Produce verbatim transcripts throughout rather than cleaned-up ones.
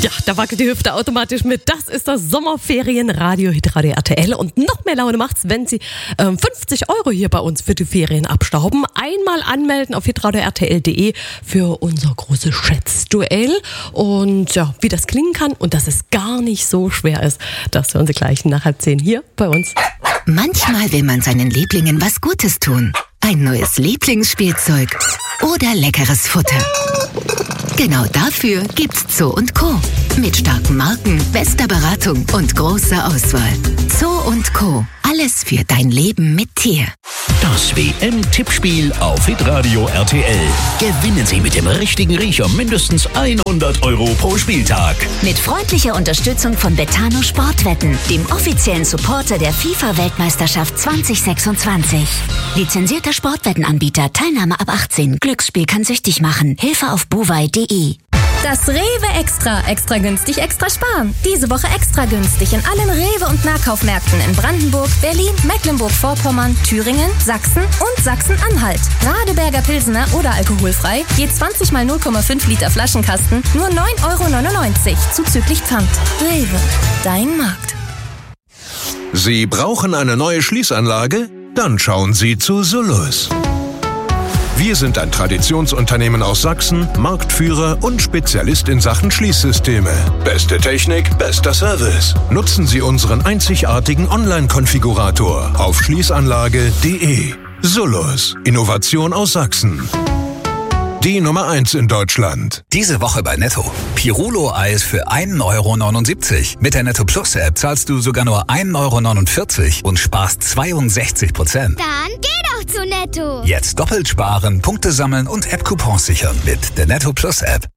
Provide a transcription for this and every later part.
Ja, da wackelt die Hüfte automatisch mit. Das ist das Sommerferienradio Hitradio R T L. Und noch mehr Laune macht's, wenn Sie ähm, fünfzig Euro hier bei uns für die Ferien abstauben. Einmal anmelden auf hitradio r t l punkt d e für unser großes Schätzduell. Und ja, wie das klingen kann und dass es gar nicht so schwer ist, das hören Sie gleich nach halb zehn hier bei uns. Manchmal will man seinen Lieblingen was Gutes tun. Ein neues Lieblingsspielzeug oder leckeres Futter. Genau dafür gibt's Zoo und Co. Mit starken Marken, bester Beratung und großer Auswahl. Zoo und Co. Alles für dein Leben mit Tier. Das W M-Tippspiel auf Hitradio R T L. Gewinnen Sie mit dem richtigen Riecher mindestens hundert Euro pro Spieltag. Mit freundlicher Unterstützung von Betano Sportwetten, dem offiziellen Supporter der FIFA-Weltmeisterschaft zwanzig sechsundzwanzig. Lizenzierter Sportwettenanbieter, Teilnahme ab achtzehn. Glücksspiel kann süchtig machen. Hilfe auf buwei punkt de. Das Rewe Extra. Extra günstig, extra sparen. Diese Woche extra günstig in allen Rewe- und Nahkaufmärkten in Brandenburg, Berlin, Mecklenburg-Vorpommern, Thüringen, Sachsen und Sachsen-Anhalt. Radeberger Pilsener oder alkoholfrei, je zwanzig mal null Komma fünf Liter Flaschenkasten, nur neun Euro neunundneunzig, zuzüglich Pfand. Rewe, dein Markt. Sie brauchen eine neue Schließanlage? Dann schauen Sie zu Solus. Wir sind ein Traditionsunternehmen aus Sachsen, Marktführer und Spezialist in Sachen Schließsysteme. Beste Technik, bester Service. Nutzen Sie unseren einzigartigen Online-Konfigurator auf schließanlage punkt de. Solus, Innovation aus Sachsen. Die Nummer eins in Deutschland. Diese Woche bei Netto. Pirulo-Eis für ein Euro neunundsiebzig. Mit der Netto Plus App zahlst du sogar nur ein Euro neunundvierzig und sparst zweiundsechzig Prozent. Dann geh doch zu Netto. Jetzt doppelt sparen, Punkte sammeln und App-Coupons sichern mit der Netto Plus App.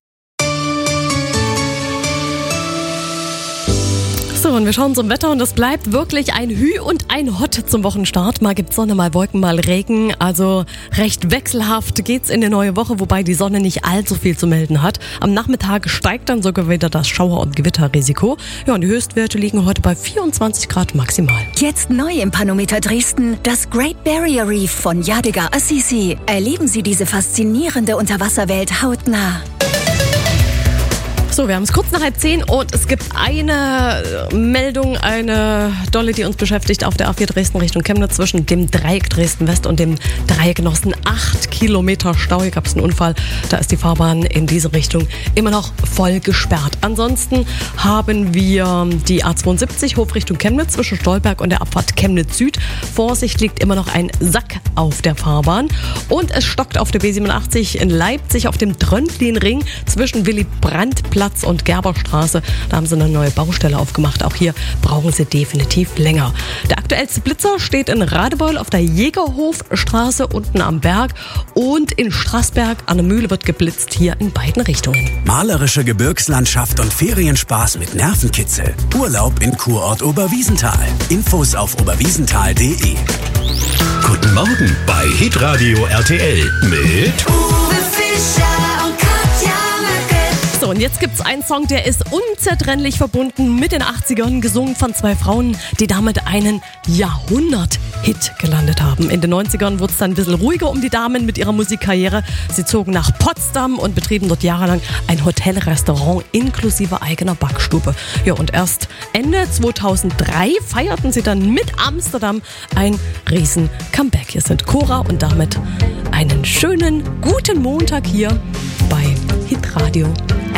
So, und wir schauen zum Wetter und es bleibt wirklich ein Hü und ein Hott zum Wochenstart. Mal gibt's Sonne, mal Wolken, mal Regen. Also recht wechselhaft geht's in die neue Woche, wobei die Sonne nicht allzu viel zu melden hat. Am Nachmittag steigt dann sogar wieder das Schauer- und Gewitterrisiko. Ja, und die Höchstwerte liegen heute bei vierundzwanzig Grad maximal. Jetzt neu im Panometer Dresden, das Great Barrier Reef von Yadigar Assisi. Erleben Sie diese faszinierende Unterwasserwelt hautnah. So, wir haben es kurz nach halb zehn und es gibt eine Meldung, eine dolle, die uns beschäftigt auf der A vier Dresden Richtung Chemnitz zwischen dem Dreieck Dresden West und dem Dreieck Nossen. Acht Kilometer Stau, hier gab es einen Unfall, da ist die Fahrbahn in diese Richtung immer noch voll gesperrt. Ansonsten haben wir die A zweiundsiebzig Hof Richtung Chemnitz zwischen Stolberg und der Abfahrt Chemnitz Süd. Vorsicht, liegt immer noch ein Sack auf der Fahrbahn und es stockt auf der B siebenundachtzig in Leipzig auf dem Tröndlinring zwischen Willy-Brandt-Platz und Gerberstraße. Da haben sie eine neue Baustelle aufgemacht. Auch hier brauchen sie definitiv länger. Der aktuellste Blitzer steht in Radebeul auf der Jägerhofstraße unten am Berg und in Straßberg an der Mühle wird geblitzt, hier in beiden Richtungen. Malerische Gebirgslandschaft und Ferienspaß mit Nervenkitzel. Urlaub in Kurort Oberwiesenthal. Infos auf oberwiesenthal punkt de. Guten Morgen bei Hitradio R T L mit Uwe Fischer und Katja Möcke. So, und jetzt gibt's einen Song, der ist unzertrennlich verbunden mit den achtzigern, gesungen von zwei Frauen, die damit einen Jahrhundert-Hit gelandet haben. In den neunzigern wurde es dann ein bisschen ruhiger um die Damen mit ihrer Musikkarriere. Sie zogen nach Potsdam und betrieben dort jahrelang ein Hotelrestaurant inklusive eigener Backstube. Ja, und erst Ende zweitausenddrei feierten sie dann mit Amsterdam ein riesen Comeback. Hier sind Cora und damit einen schönen, guten Montag hier bei Hitradio